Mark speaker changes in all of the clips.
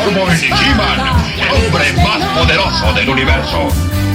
Speaker 1: como el He-Man, el hombre más poderoso del universo.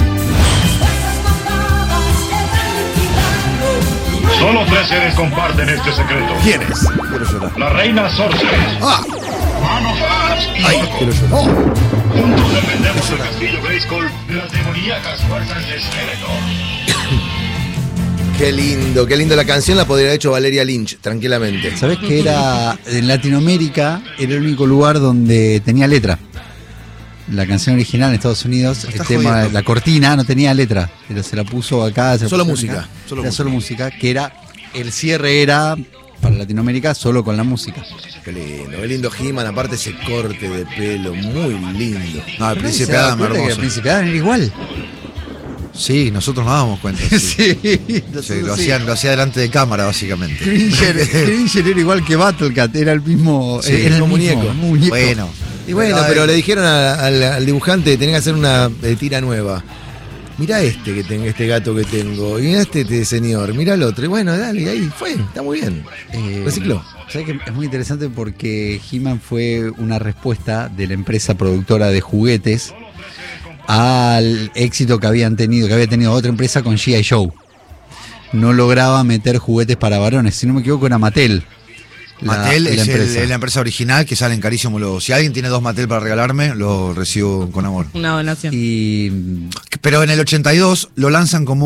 Speaker 1: Solo 3 seres comparten este secreto.
Speaker 2: ¿Quiénes? Quiero llorar.
Speaker 1: La reina Sorceress, Manos Arts y
Speaker 2: Quiero llorar.
Speaker 1: juntos defendemos el castillo Grayskull de las demoníacas fuerzas de Skeletor.
Speaker 2: Qué lindo la canción, la podría haber hecho Valeria Lynch, tranquilamente.
Speaker 3: ¿Sabés que era en Latinoamérica? Era el único lugar donde tenía letra. La canción original en Estados Unidos, el tema,
Speaker 2: jodiendo.
Speaker 3: la cortina no tenía letra, pero se la puso acá. Se la
Speaker 2: Solo
Speaker 3: puso
Speaker 2: música,
Speaker 3: acá.
Speaker 2: solo
Speaker 3: Era
Speaker 2: música.
Speaker 3: solo música, que era, el cierre era para Latinoamérica solo con la música.
Speaker 2: Qué lindo He-Man, aparte ese corte de pelo, muy lindo.
Speaker 4: No, el
Speaker 3: ¿Se
Speaker 4: Príncipe
Speaker 3: da
Speaker 4: Adam
Speaker 3: cuenta que el
Speaker 4: hermoso.
Speaker 3: Príncipe Adam era igual?
Speaker 4: Sí, nosotros nos dábamos cuenta. Sí.
Speaker 3: Sí,
Speaker 4: Sí, lo hacía delante de cámara, básicamente.
Speaker 3: Cringer era igual que Battlecat, era el mismo,
Speaker 2: Sí,
Speaker 3: era el
Speaker 2: mismo
Speaker 3: mismo
Speaker 2: muñeco.
Speaker 4: Bueno.
Speaker 2: Y bueno, pero le dijeron al dibujante que tenía que hacer una tira nueva. Mirá este gato que tengo, y mirá este señor, mirá el otro. Y bueno, dale, ahí fue, está muy bien. Recicló.
Speaker 3: ¿Sabes que es muy interesante porque He-Man fue una respuesta de la empresa productora de juguetes al éxito que había tenido otra empresa con G.I. Joe. No lograba meter juguetes para varones, si no me equivoco era Mattel.
Speaker 4: Mattel es la empresa original que salen carísimos los. Si alguien tiene 2 Mattel para regalarme, lo recibo con amor.
Speaker 5: Una donación.
Speaker 3: Y
Speaker 4: Pero en el 82 lo lanzan como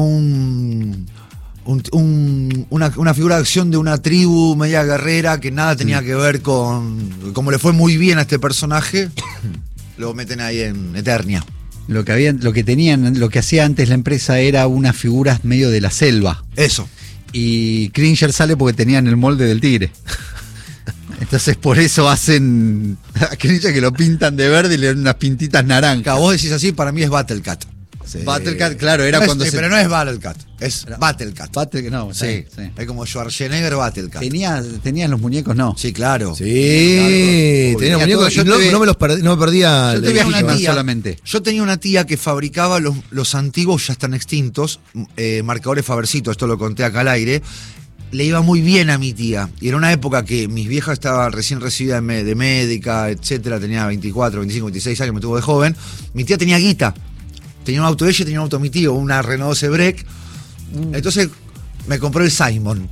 Speaker 4: una figura de acción de una tribu media guerrera que nada tenía que ver con. Como le fue muy bien a este personaje, lo meten ahí en Eternia.
Speaker 3: lo que hacía antes la empresa era unas figuras medio de la selva.
Speaker 4: Eso.
Speaker 3: Y Cringer sale porque tenían el molde del tigre. Entonces por eso hacen a Cringer que lo pintan de verde y le dan unas pintitas naranjas.
Speaker 4: Vos decís así, para mí es Battlecat.
Speaker 2: Sí.
Speaker 3: Battlecat, claro, era
Speaker 4: No es-
Speaker 3: cuando
Speaker 4: Pero no es Battlecat, es Battlecat.
Speaker 3: No,
Speaker 4: Sí.
Speaker 3: sí.
Speaker 4: Es como Schwarzenegger Battlecat.
Speaker 3: ¿Tenías los muñecos? No.
Speaker 4: Sí, claro.
Speaker 2: Sí,
Speaker 4: Claro.
Speaker 2: tenía
Speaker 3: Tenía
Speaker 2: muñecos.
Speaker 3: todo.
Speaker 2: y no me los perdía.
Speaker 3: Yo tenía una
Speaker 2: He-Man.
Speaker 3: tía solamente.
Speaker 4: Yo tenía una tía que fabricaba los antiguos, ya están extintos, marcadores Fabercito, esto lo conté acá al aire. Le iba muy bien a mi tía. Y era una época que mis viejas estaban recién recibidas de médica, etcétera. Tenía 24, 25, 26 años, me tuvo de joven. Mi tía tenía guita. Tenía un auto de ella y tenía un auto de mi tío, una Renault 12 Break. Entonces me compró el Simon,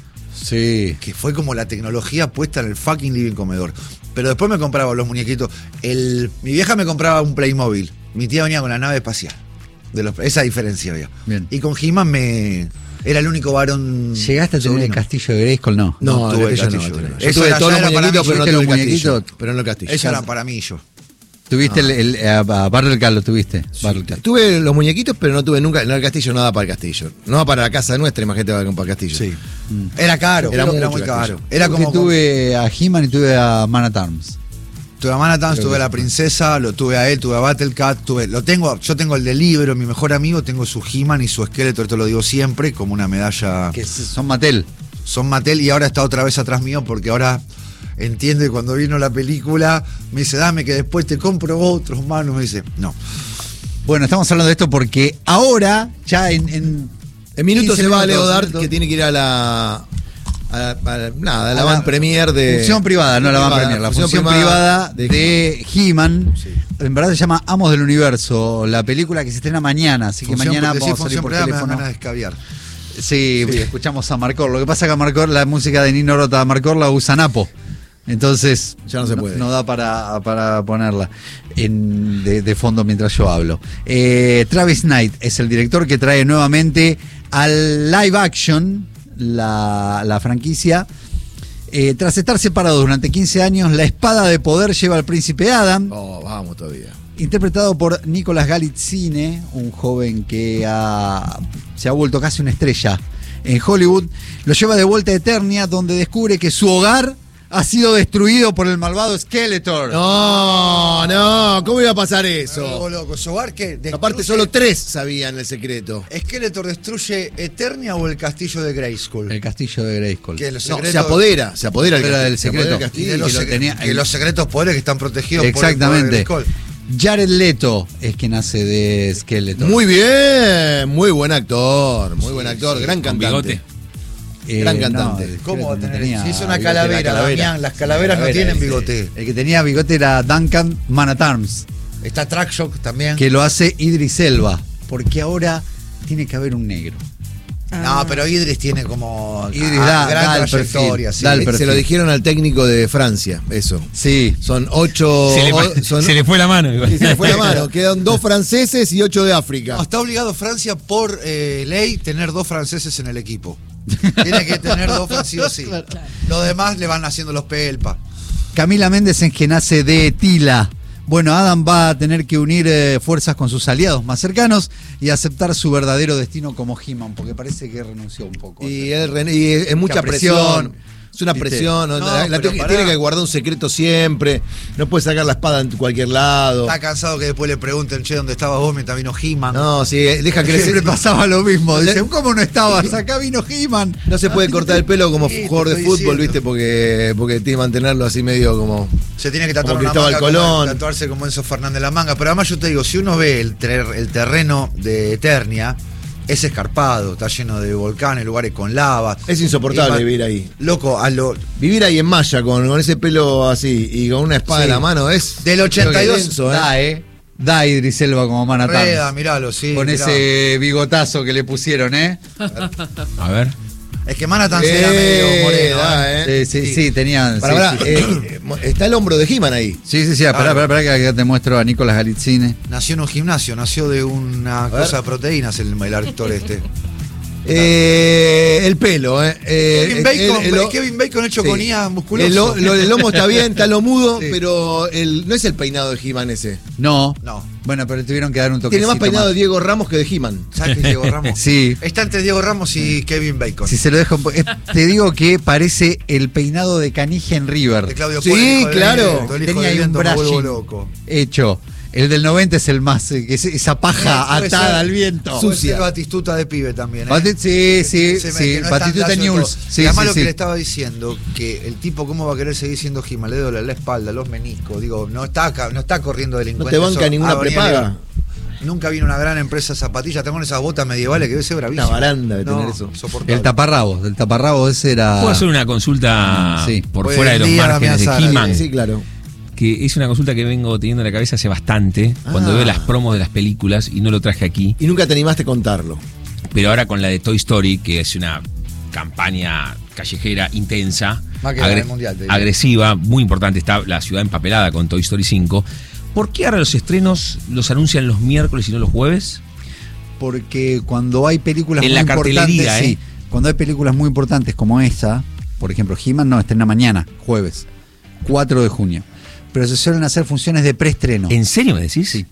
Speaker 3: Sí.
Speaker 4: que fue como la tecnología puesta en el fucking living comedor. Pero después me compraba los muñequitos. Mi vieja me compraba un Playmobil. Mi tía venía con la nave espacial. Esa diferencia había.
Speaker 3: Bien.
Speaker 4: Y con He-Man era el único varón.
Speaker 3: ¿Llegaste a tener el
Speaker 4: sobrino.
Speaker 3: castillo de Grayskull? No.
Speaker 2: No,
Speaker 4: tuve
Speaker 2: el castillo
Speaker 4: castillo.
Speaker 2: no tuve. Yo
Speaker 4: Eso
Speaker 2: tuve
Speaker 4: era-
Speaker 2: todos
Speaker 4: ya
Speaker 2: los
Speaker 4: era para
Speaker 2: muñequitos,
Speaker 4: mí,
Speaker 2: pero no
Speaker 3: ¿tuviste
Speaker 2: tuve el
Speaker 3: los
Speaker 2: castillo.
Speaker 3: muñequitos?
Speaker 2: Pero no el castillo.
Speaker 4: Eso era para mí yo.
Speaker 3: ¿Tuviste a Battlecat lo tuviste? Battlecat.
Speaker 2: Tuve los muñequitos, pero no tuve nunca. No, el castillo no da para el castillo. No da para la casa nuestra, imagínate para el castillo.
Speaker 4: Sí. Era caro.
Speaker 2: Era
Speaker 4: Era
Speaker 2: mucho
Speaker 4: muy caro.
Speaker 2: castillo.
Speaker 4: Era
Speaker 3: Creo que
Speaker 4: como.
Speaker 3: tuve a He-Man y tuve a Man at Arms.
Speaker 4: Tuve a Manhattan, tuve a la princesa, lo tuve a él, tuve a Battlecat, yo tengo el del libro, mi mejor amigo, tengo su He-Man y su esqueleto, esto lo digo siempre, como una medalla.
Speaker 3: Que son Mattel.
Speaker 4: Son Mattel y ahora está otra vez atrás mío porque ahora entiende cuando vino la película, me dice, dame que después te compro otros, mano, me dice, no.
Speaker 3: Bueno, estamos hablando de esto porque ahora, ya en
Speaker 2: En minutos
Speaker 3: 15
Speaker 2: se va a Leo
Speaker 3: minutos,
Speaker 2: Dart, que tiene que ir a la
Speaker 3: a la
Speaker 2: van premier de.
Speaker 3: función privada, no la van premier, la función privada de He-Man.
Speaker 2: Sí.
Speaker 3: En verdad se llama Amos del Universo, la película que se estrena mañana, así que mañana vamos a salir por
Speaker 4: me dan
Speaker 3: teléfono.
Speaker 4: ganas de escabiar.
Speaker 3: Sí, escuchamos a Marcor. Lo que pasa es que a Marcor, la música de Nino Rota de Marcor la usa Napo. Entonces
Speaker 2: Ya no se puede.
Speaker 3: No da para ponerla de fondo mientras yo hablo. Travis Knight es el director que trae nuevamente al live action la franquicia. Tras estar separados durante 15 años, la espada de poder lleva al príncipe Adam,
Speaker 2: Oh, vamos todavía.
Speaker 3: interpretado por Nicolas Galitzine, un joven que se ha vuelto casi una estrella en Hollywood. Lo lleva de vuelta a Eternia, donde descubre que su hogar ha sido destruido por el malvado Skeletor.
Speaker 2: No, ¿cómo iba a pasar
Speaker 4: No,
Speaker 2: eso?
Speaker 4: loco, ¿Sobar qué?
Speaker 2: Aparte, solo 3 sabían el secreto.
Speaker 4: ¿Skeletor destruye Eternia o el castillo de Grayskull?
Speaker 3: El castillo de Grayskull.
Speaker 4: Que los
Speaker 2: No,
Speaker 4: secretos-
Speaker 2: se apodera el
Speaker 3: Se apodera del
Speaker 2: castillo, se apodera
Speaker 3: secreto.
Speaker 2: el castillo.
Speaker 4: Y de
Speaker 3: Y
Speaker 4: los,
Speaker 3: lo
Speaker 4: sec-
Speaker 3: tenía-
Speaker 4: que los secretos poderes que están protegidos
Speaker 3: Exactamente.
Speaker 4: por el Grayskull.
Speaker 3: Jared Leto es quien hace de Skeletor.
Speaker 2: Muy bien, muy buen actor, gran
Speaker 6: con
Speaker 2: cantante.
Speaker 6: bigote.
Speaker 2: Gran cantante.
Speaker 4: ¿Cómo va a tener?
Speaker 3: Tenía
Speaker 4: Si es una
Speaker 3: bigote,
Speaker 4: calavera, Damián, las calaveras no tienen bigote.
Speaker 3: El que tenía bigote era Duncan Man at Arms,
Speaker 4: Está Trackshock también.
Speaker 3: que lo hace Idris Elba, porque ahora tiene que haber un negro.
Speaker 4: No, pero Idris tiene como
Speaker 3: Idris da
Speaker 4: gran
Speaker 3: el
Speaker 4: trayectoria.
Speaker 3: perfil,
Speaker 4: Sí.
Speaker 3: da el
Speaker 2: Se
Speaker 3: perfil.
Speaker 2: lo dijeron al técnico de Francia, eso.
Speaker 3: Sí.
Speaker 2: Son 8.
Speaker 5: Se le fue la mano. Igual.
Speaker 2: Sí, se le fue la mano. Quedan 2 franceses y 8 de África.
Speaker 4: No, está obligado Francia por ley tener 2 franceses en el equipo. Tiene que tener 2 sí o sí. Los demás le van haciendo los pelpa.
Speaker 3: Camila Méndez en que nace de Tila. Bueno, Adam va a tener que unir fuerzas con sus aliados más cercanos y aceptar su verdadero destino como He-Man, porque parece que renunció un poco.
Speaker 2: Y es mucha presión. Es una
Speaker 3: ¿Viste?
Speaker 2: presión.
Speaker 4: No,
Speaker 2: La
Speaker 4: pero
Speaker 2: tiene
Speaker 4: pará.
Speaker 2: que guardar un secreto siempre. No puede sacar la espada en cualquier lado.
Speaker 4: Está cansado que después le pregunten, che, ¿dónde estabas vos mientras vino He-Man?
Speaker 2: No, sí, deja crecer.
Speaker 3: Siempre pasaba lo mismo. Dicen, ¿cómo no estabas? Acá vino He-Man.
Speaker 2: No se puede cortar el pelo como
Speaker 4: Sí, te
Speaker 2: jugador de
Speaker 4: estoy
Speaker 2: fútbol,
Speaker 4: diciendo.
Speaker 2: ¿viste? Porque tiene que mantenerlo así medio como.
Speaker 4: Se tiene que tatuar
Speaker 2: Como
Speaker 4: una
Speaker 2: Cristóbal
Speaker 4: manga,
Speaker 2: Colón.
Speaker 4: como tatuarse como Enzo Fernández la manga. Pero además yo te digo, si uno ve el terreno de Eternia, es escarpado, está lleno de volcanes, lugares con lava.
Speaker 2: Es insoportable
Speaker 4: Y
Speaker 2: vivir ahí.
Speaker 4: Loco,
Speaker 2: Vivir ahí en malla con ese pelo así y con una espada
Speaker 4: Sí.
Speaker 2: en la mano es.
Speaker 4: Del 82,
Speaker 2: creo que denso,
Speaker 3: Da Idris Elba como Man at Arms.
Speaker 4: Reda, miralo, sí.
Speaker 3: Con
Speaker 4: mirá.
Speaker 3: ese bigotazo que le pusieron,
Speaker 5: A ver.
Speaker 4: Es que Manhattan era medio moreno.
Speaker 3: Sí, tenían.
Speaker 2: Pará,
Speaker 3: sí,
Speaker 2: pará,
Speaker 3: sí.
Speaker 2: está el hombro de He-Man ahí.
Speaker 3: Sí, esperá,
Speaker 4: Claro.
Speaker 3: que acá te muestro a Nicolás Galitzine.
Speaker 4: Nació en un gimnasio, nació de una
Speaker 2: ver.
Speaker 4: cosa de proteínas el actor este.
Speaker 2: El pelo,
Speaker 4: Kevin Bacon hecho con IA musculoso.
Speaker 2: El lomo está bien, está lo mudo,
Speaker 3: Sí.
Speaker 2: pero no es el peinado de He-Man ese.
Speaker 3: No.
Speaker 4: No.
Speaker 3: Bueno, pero tuvieron que dar un toquecito
Speaker 2: Tiene más peinado de Diego Ramos que de He-Man.
Speaker 4: ¿Sabes qué es Diego Ramos?
Speaker 3: Sí.
Speaker 4: Está entre Diego Ramos y Kevin Bacon.
Speaker 3: Si se lo dejo un te digo que parece el peinado de Canigia en River.
Speaker 4: De Claudio
Speaker 2: Sí,
Speaker 4: Puel, hijo de
Speaker 2: claro.
Speaker 4: viento, el hijo
Speaker 3: Tenía
Speaker 4: de
Speaker 3: ahí un
Speaker 4: viento, me vuelvo
Speaker 3: brushing
Speaker 4: loco.
Speaker 3: hecho. El del 90 es el más, esa paja
Speaker 4: Puede
Speaker 3: atada
Speaker 4: ser-
Speaker 3: al viento.
Speaker 4: puede
Speaker 2: Sucia.
Speaker 4: ser Batistuta de pibe también.
Speaker 3: Sí,
Speaker 4: Que no es tan
Speaker 3: Batistuta
Speaker 4: lacio
Speaker 3: News.
Speaker 4: todo.
Speaker 3: Sí,
Speaker 4: y además
Speaker 3: sí,
Speaker 4: lo que
Speaker 3: sí.
Speaker 4: le estaba diciendo, que el tipo cómo va a querer seguir siendo He-Man, le duele la espalda, los meniscos, digo, no está corriendo
Speaker 2: No
Speaker 4: delincuente.
Speaker 2: te banca
Speaker 4: eso,
Speaker 2: ninguna
Speaker 4: Avenida
Speaker 2: prepaga.
Speaker 4: Libre. Nunca vino una gran empresa de zapatillas, tengo esas botas medievales que debe ser bravísimo.
Speaker 2: Una baranda de
Speaker 4: No,
Speaker 2: tener eso.
Speaker 4: insoportable.
Speaker 3: El taparrabos ese era.
Speaker 5: ¿Puedo hacer una consulta
Speaker 3: Sí.
Speaker 5: por
Speaker 4: Hoy
Speaker 5: fuera de
Speaker 4: en
Speaker 5: los
Speaker 4: día,
Speaker 5: márgenes de
Speaker 4: Damián Zara,
Speaker 5: He-Man?
Speaker 2: Sí, claro.
Speaker 5: Que es una consulta que vengo teniendo en la cabeza hace bastante, cuando veo las promos de las películas, y no lo traje aquí,
Speaker 2: Y nunca te animaste a contarlo.
Speaker 5: pero ahora con la de Toy Story, que es una campaña callejera intensa,
Speaker 4: Más que la del Mundial, te diría.
Speaker 5: agresiva, muy importante, está la ciudad empapelada con Toy Story 5. ¿Por qué ahora los estrenos los anuncian los miércoles y no los jueves?
Speaker 3: Porque cuando hay películas
Speaker 5: En
Speaker 3: muy
Speaker 5: la
Speaker 3: importantes,
Speaker 5: cartelería,
Speaker 3: sí, cuando hay películas muy importantes como esta, por ejemplo, He-Man no estrena mañana, jueves, 4 de junio. Pero se suelen hacer funciones de preestreno.
Speaker 5: ¿En serio me decís?
Speaker 3: Sí.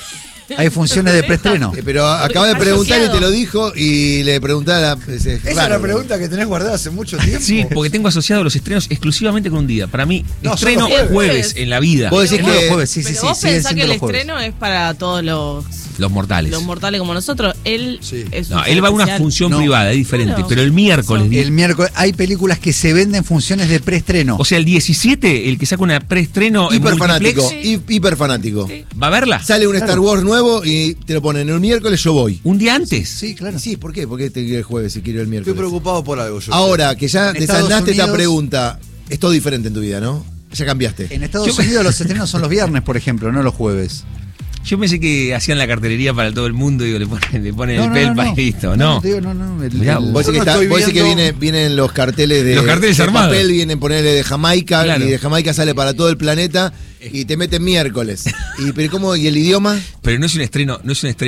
Speaker 3: Hay funciones de preestreno.
Speaker 2: Pero acaba de preguntar y te lo dijo y le pregunté a la.
Speaker 4: Esa es la pregunta que tenés guardada hace mucho tiempo.
Speaker 5: Sí, porque tengo asociado los estrenos exclusivamente con un día. Para mí,
Speaker 4: No,
Speaker 5: estreno
Speaker 4: solo jueves.
Speaker 5: jueves en la vida.
Speaker 2: Vos decís
Speaker 3: No, los
Speaker 2: que.
Speaker 3: jueves, sí,
Speaker 6: Pero
Speaker 3: sí,
Speaker 6: vos
Speaker 3: siguen
Speaker 6: pensás que
Speaker 3: siendo
Speaker 6: el
Speaker 3: los jueves.
Speaker 6: estreno es para todos
Speaker 5: Los mortales.
Speaker 6: los mortales como nosotros. Él
Speaker 4: Sí.
Speaker 6: es un
Speaker 5: No, él va a una
Speaker 6: especial.
Speaker 5: función
Speaker 3: No.
Speaker 5: privada, es diferente.
Speaker 6: Claro.
Speaker 5: Pero el miércoles,
Speaker 3: El miércoles hay películas que se venden funciones de preestreno.
Speaker 5: o sea, el 17, el que saca una preestreno en
Speaker 2: Hiper fanático.
Speaker 5: multiplex,
Speaker 2: Hiper fanático.
Speaker 5: ¿va a verla?
Speaker 2: Sale un Star Wars nuevo y te lo ponen el miércoles, yo voy.
Speaker 5: Un día antes.
Speaker 3: Sí, claro.
Speaker 2: Sí, ¿por qué? ¿Por qué te quiero el jueves si quiero el
Speaker 4: Estoy
Speaker 2: miércoles?
Speaker 4: preocupado por algo yo.
Speaker 2: Ahora, que ya
Speaker 3: En Estados
Speaker 2: desanaste esta
Speaker 3: Unidos-
Speaker 2: pregunta, es todo diferente en tu vida, ¿no? Ya cambiaste.
Speaker 3: En Estados Unidos los estrenos son los viernes, por ejemplo, no los jueves.
Speaker 5: Yo pensé que hacían la cartelería para todo el mundo y le ponen el pelpa y listo. No.
Speaker 3: te digo, no.
Speaker 5: Mirá,
Speaker 2: Vos decís
Speaker 4: Yo
Speaker 2: que,
Speaker 4: no estoy
Speaker 2: vos decís que
Speaker 4: viendo-
Speaker 2: vienen los carteles de.
Speaker 5: Los carteles
Speaker 2: de
Speaker 5: armados.
Speaker 2: papel, vienen ponerle de Jamaica
Speaker 5: Claro.
Speaker 2: y de Jamaica sale para todo el planeta y te meten miércoles. Pero ¿cómo? ¿Y el idioma?
Speaker 5: Pero no es un estreno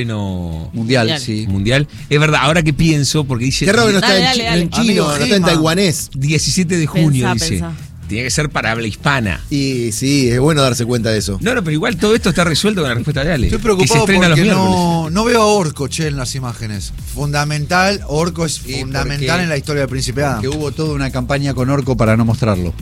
Speaker 3: Mundial,
Speaker 6: Mundial.
Speaker 3: sí.
Speaker 5: mundial. Es verdad, ahora que pienso, porque dice
Speaker 2: Qué raro que no está
Speaker 6: Dale,
Speaker 2: en,
Speaker 6: dale, dale.
Speaker 2: en chino,
Speaker 4: Amigo
Speaker 2: no está en
Speaker 4: Gema.
Speaker 2: taiwanés.
Speaker 5: 17 de junio,
Speaker 6: Pensá,
Speaker 5: dice.
Speaker 6: pensá.
Speaker 5: Tiene que ser para habla hispana.
Speaker 2: Y sí, es bueno darse cuenta de eso.
Speaker 5: No, pero igual todo esto está resuelto con la respuesta de Ale.
Speaker 4: Estoy
Speaker 5: que se
Speaker 4: preocupado
Speaker 5: estrena los
Speaker 4: porque
Speaker 5: miércoles.
Speaker 4: no veo a Orco, che, en las imágenes. Fundamental, Orco es
Speaker 3: Y
Speaker 4: fundamental
Speaker 3: porque-
Speaker 4: en la historia del Príncipe Adam.
Speaker 3: Que hubo toda una campaña con Orco para no mostrarlo.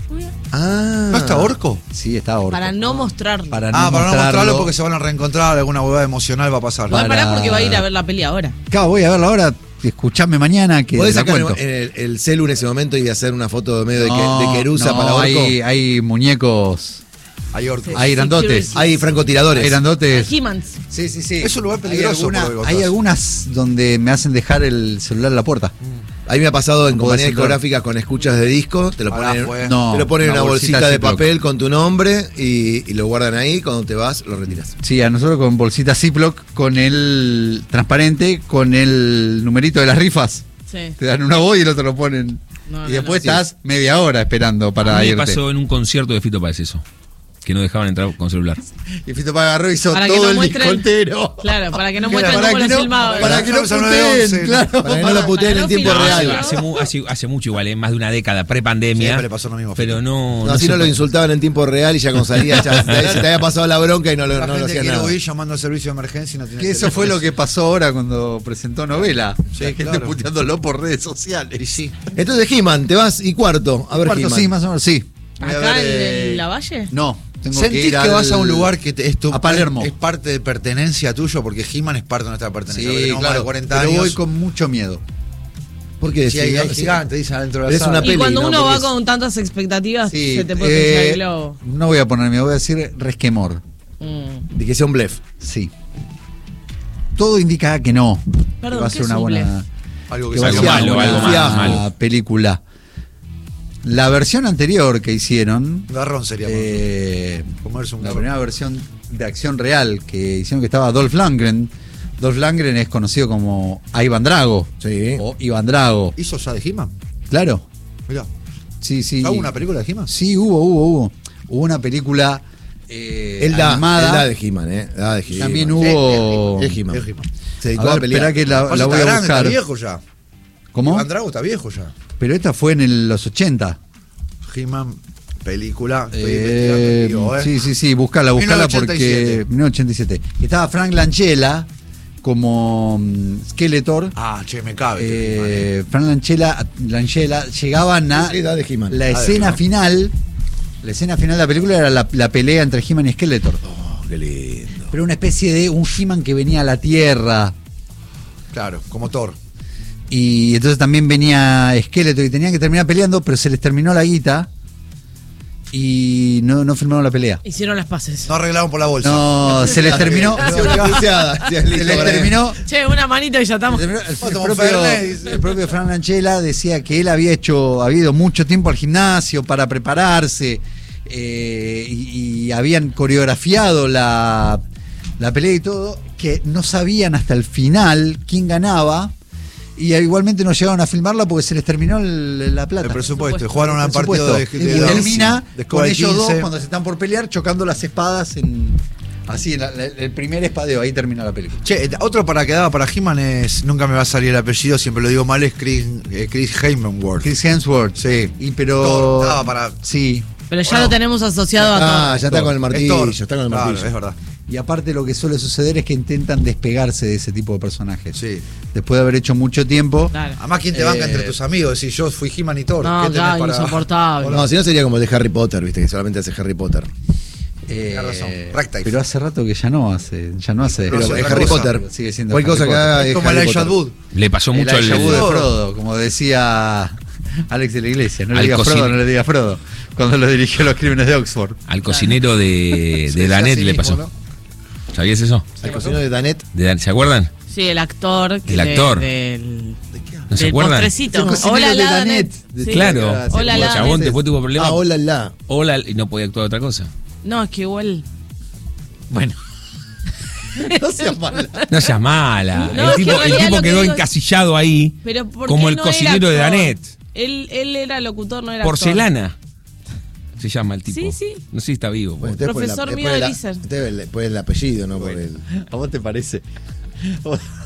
Speaker 2: Ah.
Speaker 4: ¿No está Orco?
Speaker 3: Sí, está Orco.
Speaker 6: Para no mostrarlo.
Speaker 3: Para
Speaker 4: Para no mostrarlo porque se van a reencontrar, alguna huevada emocional va a pasar.
Speaker 6: Igual
Speaker 3: para-
Speaker 6: pará porque va a ir a ver la peli ahora.
Speaker 3: Claro, voy a verla ahora. Escuchame mañana que
Speaker 2: ¿Podés
Speaker 3: la
Speaker 2: sacar
Speaker 3: cuento.
Speaker 2: el celu en ese momento y hacer una foto de medio de
Speaker 3: No,
Speaker 2: Querusa
Speaker 3: no,
Speaker 2: para Orco?
Speaker 3: hay muñecos.
Speaker 4: Hay Orco.
Speaker 3: Hay grandotes.
Speaker 2: Hay francotiradores.
Speaker 3: Hay grandotes.
Speaker 6: He-Mans.
Speaker 3: Sí, sí, sí.
Speaker 4: Es un lugar peligroso, por lo que contás.
Speaker 3: Hay algunas donde me hacen dejar el celular en la puerta.
Speaker 2: Ahí me ha pasado en
Speaker 3: Vos
Speaker 2: compañías
Speaker 3: decís,
Speaker 2: discográficas con escuchas de disco, te lo
Speaker 4: Ahora
Speaker 2: ponen,
Speaker 4: fue.
Speaker 3: No,
Speaker 2: te lo ponen en una bolsita de
Speaker 3: Ziploc.
Speaker 2: papel con tu nombre y lo guardan ahí, cuando te vas lo retiras.
Speaker 3: Sí, a nosotros con bolsita Ziploc, con el transparente, con el numerito de las rifas.
Speaker 6: Sí.
Speaker 3: Te dan una voz y el otro lo ponen.
Speaker 6: No,
Speaker 3: y
Speaker 6: no,
Speaker 3: después
Speaker 6: no.
Speaker 3: estás media hora esperando para
Speaker 5: A mí me
Speaker 3: irte.
Speaker 5: pasó en un concierto de Fito Páez eso. Que no dejaban entrar con celular.
Speaker 3: Y Fito Páez agarró y hizo
Speaker 6: Para que
Speaker 3: todo
Speaker 6: no
Speaker 3: el
Speaker 6: muestren-
Speaker 3: disco entero.
Speaker 6: Claro, para que no
Speaker 3: Para
Speaker 6: muestren cómo
Speaker 3: que
Speaker 6: lo
Speaker 3: no-
Speaker 6: filmaban.
Speaker 3: para que no
Speaker 4: Claro,
Speaker 3: puteen,
Speaker 4: 911,
Speaker 3: claro.
Speaker 2: Para que no lo puteen
Speaker 6: para
Speaker 2: en tiempo
Speaker 6: no filmar.
Speaker 2: real.
Speaker 5: Hace mucho igual, más de una década, pre-pandemia.
Speaker 4: Siempre le pasó lo mismo a
Speaker 5: Pero
Speaker 4: Fito.
Speaker 5: no.
Speaker 2: No, así
Speaker 5: se
Speaker 2: no lo
Speaker 5: puede.
Speaker 2: insultaban en tiempo real y ya cuando salía ya se te había pasado la bronca y no
Speaker 4: La
Speaker 2: lo
Speaker 4: gente
Speaker 2: hacía
Speaker 4: quiere
Speaker 2: nada.
Speaker 4: huir llamando al servicio de emergencia y no tiene
Speaker 3: Que eso fue lo que pasó ahora cuando presentó novela.
Speaker 4: Sí,
Speaker 3: la gente
Speaker 4: claro.
Speaker 3: puteándolo por redes sociales.
Speaker 4: Y sí.
Speaker 2: Entonces He-Man, te vas y cuarto. A ver,
Speaker 3: Cuarto,
Speaker 2: He-Man.
Speaker 3: sí, más o menos, sí. Voy a
Speaker 6: ¿Acá
Speaker 3: ver,
Speaker 6: en la Valle?
Speaker 3: No, tengo
Speaker 4: ¿Sentís
Speaker 3: ir
Speaker 4: que vas a
Speaker 3: al-
Speaker 4: un lugar que
Speaker 3: a Palermo?
Speaker 4: es parte de pertenencia tuyo? Porque He-Man es parte de nuestra pertenencia. porque
Speaker 3: Sí,
Speaker 4: tenemos más de
Speaker 3: claro,
Speaker 4: 40
Speaker 3: pero
Speaker 4: años.
Speaker 3: voy con mucho miedo.
Speaker 2: ¿Por qué?
Speaker 4: Sí, hay
Speaker 2: no,
Speaker 4: gigantes, dicen adentro de la
Speaker 2: Es
Speaker 4: sala.
Speaker 2: una
Speaker 6: Y
Speaker 2: peli,
Speaker 6: cuando
Speaker 2: ¿no?
Speaker 6: uno
Speaker 2: Porque
Speaker 6: va
Speaker 2: es-
Speaker 6: con tantas expectativas,
Speaker 3: Sí,
Speaker 6: se te puede pinchar el globo.
Speaker 3: no voy a poner miedo, voy a decir resquemor.
Speaker 2: De que sea un blef.
Speaker 3: Sí. Todo indica que no.
Speaker 6: Perdón,
Speaker 3: que va a
Speaker 6: ¿qué
Speaker 3: ser
Speaker 6: es
Speaker 3: una
Speaker 6: un
Speaker 3: buena,
Speaker 6: blef?
Speaker 4: Algo
Speaker 3: que
Speaker 4: que
Speaker 3: va a
Speaker 5: algo
Speaker 3: ser
Speaker 5: malo,
Speaker 3: una
Speaker 5: algo
Speaker 3: buena
Speaker 5: malo.
Speaker 3: película. La versión anterior que hicieron,
Speaker 4: Garrón sería. Comerse un
Speaker 3: la
Speaker 4: garrón.
Speaker 3: primera versión de acción real que hicieron, que estaba Dolph Lundgren. Dolph Lundgren es conocido como Ivan Drago.
Speaker 2: Sí.
Speaker 3: O Iván Drago.
Speaker 4: ¿Hizo ya de He-Man?
Speaker 3: Claro.
Speaker 4: Mirá.
Speaker 3: Sí, sí.
Speaker 4: ¿Hubo una película de He-Man?
Speaker 3: Sí, hubo. Hubo una película
Speaker 2: Él da
Speaker 3: animada.
Speaker 2: de He-Man, Da de He-Man.
Speaker 3: También hubo.
Speaker 2: Es He-Man.
Speaker 4: Es He-Man.
Speaker 2: Se dedicó
Speaker 3: A
Speaker 2: a,
Speaker 3: ver,
Speaker 2: pelear.
Speaker 3: espera que la
Speaker 4: Pasa,
Speaker 3: voy
Speaker 4: está
Speaker 3: a
Speaker 4: grande,
Speaker 3: buscar.
Speaker 4: está viejo ya.
Speaker 3: ¿Cómo?
Speaker 4: Iván Drago está viejo ya.
Speaker 3: Pero esta fue en los 80.
Speaker 4: He-Man, película. Estoy investigando, digo,
Speaker 3: Sí, buscala porque
Speaker 4: 1987.
Speaker 3: 1987. Estaba Frank Langella como Skeletor.
Speaker 4: Ah, che, me cabe.
Speaker 3: Frank Langella llegaban a
Speaker 2: Sí, da de He-Man.
Speaker 3: la
Speaker 4: de
Speaker 3: escena
Speaker 4: He-Man.
Speaker 3: final. La escena final de la película era la pelea entre He-Man y Skeletor.
Speaker 2: Oh, qué lindo.
Speaker 3: Pero una especie de un He-Man que venía a la Tierra.
Speaker 4: Claro, como Thor.
Speaker 3: Y entonces también venía Skeletor y tenían que terminar peleando, pero se les terminó la guita y no filmaron la pelea.
Speaker 6: Hicieron las paces.
Speaker 4: No arreglaron por la bolsa.
Speaker 3: No, se les terminó.
Speaker 2: Hacía una pulseada, hacía
Speaker 3: Se
Speaker 2: listo
Speaker 3: les
Speaker 2: para él.
Speaker 3: terminó.
Speaker 6: Che, una manito y ya estamos.
Speaker 3: El propio Fran Langella decía que él había ido mucho tiempo al gimnasio para prepararse y habían coreografiado la pelea y todo, que no sabían hasta el final quién ganaba y igualmente no llegaron a filmarla porque se les terminó la plata.
Speaker 4: El presupuesto.
Speaker 6: Presupuesto.
Speaker 4: Jugaron
Speaker 3: El
Speaker 4: un partido de,
Speaker 3: presupuesto. Y termina
Speaker 4: de
Speaker 3: con
Speaker 4: Escobar
Speaker 3: ellos
Speaker 4: 15.
Speaker 3: dos cuando se están por pelear chocando las espadas así en el primer espadeo, ahí termina la película.
Speaker 4: Che, otro para que daba para He-Man es, nunca me va a salir el apellido, siempre lo digo mal, es Chris Hemsworth.
Speaker 3: Chris Hemsworth,
Speaker 4: Sí.
Speaker 3: Y pero
Speaker 4: Thor, daba para...
Speaker 3: sí.
Speaker 6: Pero ya
Speaker 4: Bueno.
Speaker 6: lo tenemos asociado a
Speaker 2: Ah,
Speaker 6: todo.
Speaker 2: ya está con el
Speaker 4: Es
Speaker 2: martillo,
Speaker 4: Thor.
Speaker 2: está con el
Speaker 4: Claro,
Speaker 2: martillo.
Speaker 4: es verdad.
Speaker 3: Y aparte lo que suele suceder es que intentan despegarse de ese tipo de personajes.
Speaker 4: Sí.
Speaker 3: Después de haber hecho mucho tiempo.
Speaker 6: Claro.
Speaker 4: Además, ¿quién te banca entre tus amigos? Si yo fui He-Man y Thor,
Speaker 6: No,
Speaker 4: ¿qué tenés
Speaker 6: claro,
Speaker 4: para...?
Speaker 6: insoportable.
Speaker 2: No, si no sería como el de Harry Potter, viste, que solamente hace Harry Potter.
Speaker 4: Tenés razón. Ragtime.
Speaker 3: Pero hace rato que ya no hace.
Speaker 4: Pero
Speaker 2: es
Speaker 4: otra
Speaker 2: Harry
Speaker 4: cosa.
Speaker 2: Potter.
Speaker 3: Sigue siendo
Speaker 2: Cualquier cosa
Speaker 3: Harry
Speaker 2: que
Speaker 3: Potter.
Speaker 2: haga
Speaker 4: Es
Speaker 2: es
Speaker 4: como
Speaker 2: Harry
Speaker 4: Elijah
Speaker 2: Potter.
Speaker 4: Wood.
Speaker 5: Le pasó mucho
Speaker 3: El Elijah Wood de
Speaker 4: Frodo.
Speaker 3: Frodo, como decía Alex de la Iglesia. No le
Speaker 5: Al
Speaker 3: diga
Speaker 5: cocin-
Speaker 3: Frodo, no le diga Frodo. Cuando lo dirigió Los Crímenes de Oxford.
Speaker 5: Al cocinero de
Speaker 4: Sí,
Speaker 5: Danet
Speaker 4: así
Speaker 5: le
Speaker 4: mismo,
Speaker 5: pasó.
Speaker 4: ¿no?
Speaker 5: ¿Sabías eso?
Speaker 2: Al cocinero de Danet.
Speaker 5: ¿Se acuerdan?
Speaker 6: Sí, el actor.
Speaker 5: El actor. ¿No se
Speaker 6: del
Speaker 5: acuerdan?
Speaker 6: postrecito.
Speaker 3: El cocinero
Speaker 6: Hola,
Speaker 3: de
Speaker 6: la
Speaker 3: Danet.
Speaker 6: Danet. Sí.
Speaker 5: Claro.
Speaker 6: Hola,
Speaker 5: el
Speaker 6: la
Speaker 5: chabón
Speaker 6: Danet.
Speaker 5: después tuvo problemas.
Speaker 2: Ah, hola, la.
Speaker 5: Hola, y no podía actuar otra cosa.
Speaker 6: No, es que igual.
Speaker 3: Bueno. No seas mala.
Speaker 5: No seas mala.
Speaker 6: No, es que en
Speaker 5: el
Speaker 6: realidad
Speaker 5: tipo
Speaker 6: lo que
Speaker 5: quedó
Speaker 6: digo es-
Speaker 5: encasillado ahí
Speaker 6: Pero ¿por
Speaker 5: como
Speaker 6: qué
Speaker 5: el
Speaker 6: no
Speaker 5: cocinero de
Speaker 6: era actor?
Speaker 5: Danet.
Speaker 6: Él era locutor, no era
Speaker 5: Porcelana. Se llama el tipo.
Speaker 6: Sí, sí.
Speaker 5: No sé si está vivo.
Speaker 2: Bueno,
Speaker 6: Profesor mío de Lizard.
Speaker 2: Después el apellido, ¿no? Por el...
Speaker 3: ¿A vos te parece?